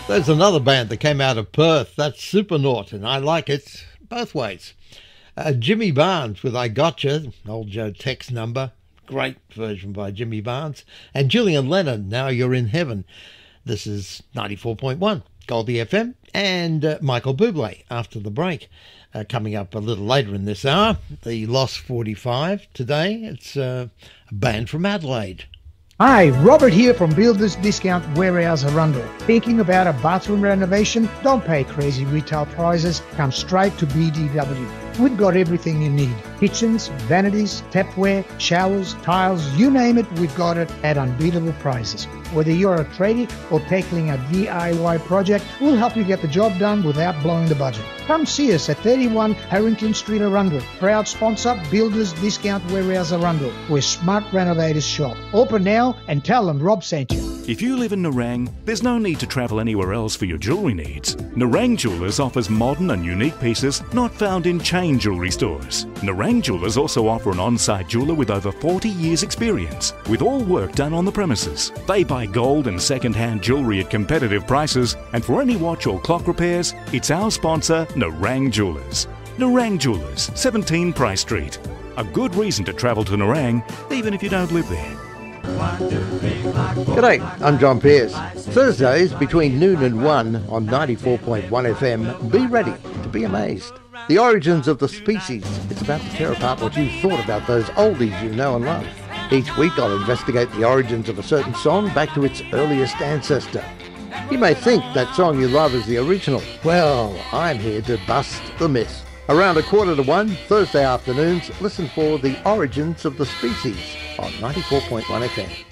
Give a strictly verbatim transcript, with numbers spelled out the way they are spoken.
There's another band that came out of Perth. That's Supernaut, and I like it both ways. Uh, Jimmy Barnes with I Gotcha, old Joe Tex number. Great version by Jimmy Barnes. And Julian Lennon, Now You're in Heaven. This is ninety-four point one Goldie F M, and uh, Michael Bublé after the break. Uh, coming up a little later in this hour, the Lost forty-five today. It's uh, a band from Adelaide. Hi, Robert here from Builders Discount Warehouse Arundel. Thinking about a bathroom renovation? Don't pay crazy retail prices. Come straight to B D W. We've got everything you need. Kitchens, vanities, tapware, showers, tiles, you name it, we've got it at unbeatable prices. Whether you're a tradie or tackling a D I Y project, we'll help you get the job done without blowing the budget. Come see us at thirty-one Harrington Street, Arundel. Proud sponsor, Builders Discount Warehouse Arundel, where smart renovators shop. Open now and tell them Rob sent you. If you live in Nerang, there's no need to travel anywhere else for your jewellery needs. Nerang Jewellers offers modern and unique pieces not found in chain jewellery stores. Nerang Jewellers also offer an on-site jeweller with over forty years experience, with all work done on the premises. They buy gold and second-hand jewellery at competitive prices, and for any watch or clock repairs, it's our sponsor, Nerang Jewellers. Nerang Jewellers, seventeen Price Street. A good reason to travel to Nerang, even if you don't live there. G'day, I'm John Pearce. Thursdays between noon and one on ninety-four point one F M. Be ready to be amazed. The origins of the species. It's about to tear apart what you thought about those oldies you know and love. Each week I'll investigate the origins of a certain song back to its earliest ancestor. You may think that song you love is the original. Well, I'm here to bust the myth. Around a quarter to one, Thursday afternoons, listen for The Origins of the Species on ninety-four point one F M.